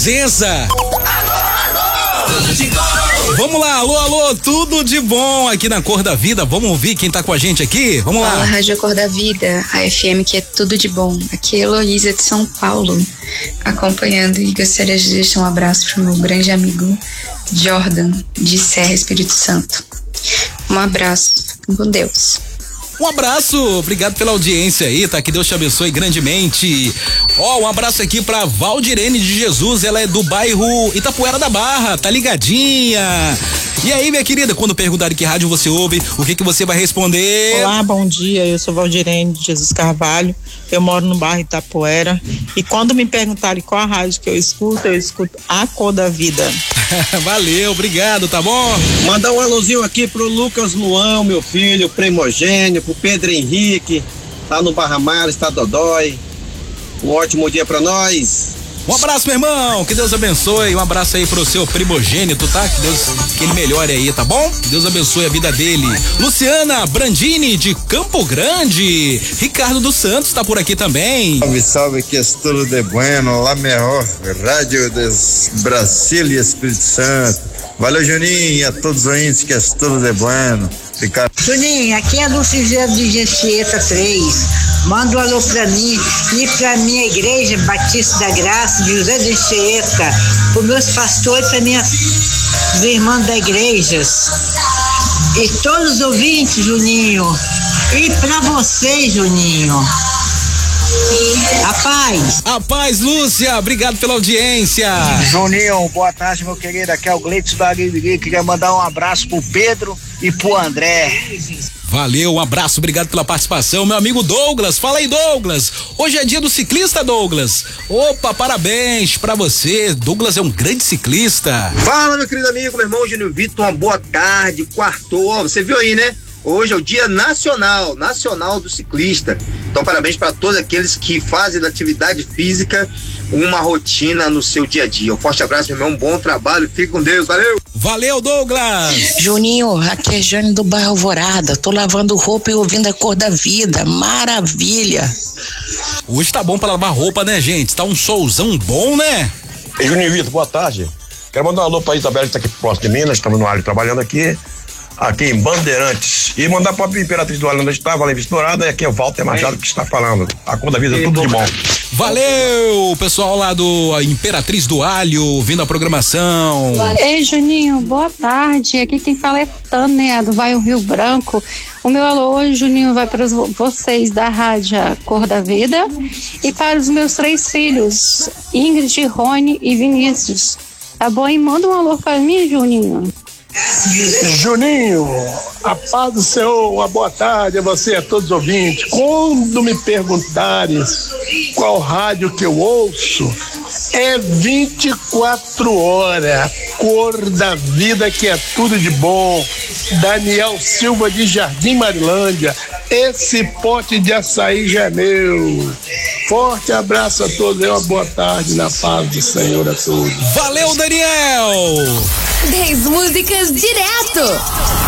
Presença. Vamos lá, alô, alô, tudo de bom aqui na Cor da Vida. Vamos ouvir quem tá com a gente aqui? Vamos lá. Fala, Rádio Cor da Vida, a FM que é tudo de bom. Aqui é Heloísa de São Paulo, acompanhando, e gostaria de deixar um abraço pro meu grande amigo Jordan, de Serra, Espírito Santo. Um abraço, fiquem com Deus. Um abraço, obrigado pela audiência aí, tá? Que Deus te abençoe grandemente. Um abraço aqui pra Valdirene de Jesus, ela é do bairro Itapuera da Barra, tá ligadinha. E aí, minha querida, quando perguntarem que rádio você ouve, o que você vai responder? Olá, bom dia, eu sou Valdirene de Jesus Carvalho, eu moro no bairro Itapuera, e quando me perguntarem qual a rádio que eu escuto a Cor da Vida. Valeu, obrigado, tá bom? Mandar um alôzinho aqui pro Lucas Luão, meu filho, primogênio, pro Pedro Henrique, tá no Barra Mar, está Dodói. Um ótimo dia pra nós. Um abraço, meu irmão, que Deus abençoe. Um abraço aí pro seu primogênito, tá? Que ele melhore aí, tá bom? Deus abençoe a vida dele. Luciana Brandini de Campo Grande. Ricardo dos Santos tá por aqui também. Salve, salve, que é tudo de bueno, lá melhor, Rádio des Brasília, Espírito Santo. Valeu, Juninho, e a todos os ouvintes, que é tudo de bueno. Ricardo. Juninho, aqui é a Luciana de Gessieta 3. Manda um alô pra mim e pra minha igreja Batista da Graça de José de Anchieta, pros meus pastores, pra minhas irmãs da igreja. E todos os ouvintes, Juninho. E pra você, Juninho. A paz, Lúcia, obrigado pela audiência. Juninho, boa tarde, meu querido, aqui é o Gleitson da Guilherme, queria mandar um abraço pro Pedro e pro André. Valeu, um abraço, obrigado pela participação, meu amigo Douglas. Fala aí, Douglas, hoje é dia do ciclista, Douglas. Opa, parabéns pra você, Douglas é um grande ciclista. Fala, meu querido amigo, meu irmão Júnior Vitor, uma boa tarde, quartou, você viu aí, né? Hoje é o dia nacional do ciclista. Então, parabéns para todos aqueles que fazem da atividade física uma rotina no seu dia a dia. Um forte abraço, meu irmão, um bom trabalho, fique com Deus, valeu! Valeu, Douglas! Juninho, aqui é Jane do bairro Alvorada, tô lavando roupa e ouvindo a Cor da Vida, maravilha! Hoje tá bom pra lavar roupa, né, gente? Tá um solzão bom, né? Ei, Juninho Vitor, boa tarde. Quero mandar um alô pra Isabela, que tá aqui próximo de Minas, estamos no área trabalhando aqui em Bandeirantes, e mandar pra Imperatriz do Alho, onde está, Valente Estourada, e aqui é o Walter Machado que está falando. A Cor da Vida é tudo de bom. Valeu, pessoal lá do Imperatriz do Alho, vindo a programação. Ei, Juninho, boa tarde. Aqui quem fala é Tânia, do Bairro Rio Branco. O meu alô hoje, Juninho, vai para vocês da Rádio Cor da Vida e para os meus 3 filhos, Ingrid, Rony e Vinícius. Tá bom? E manda um alô para mim, Juninho. Juninho, a paz do Senhor, uma boa tarde a você e a todos os ouvintes. Quando me perguntarem qual rádio que eu ouço, é 24 horas, Cor da Vida, que é tudo de bom. Daniel Silva de Jardim Marilândia, esse pote de açaí já é meu. Forte abraço a todos e uma boa tarde na paz do Senhor a todos. Valeu, Daniel! 10 músicas direto.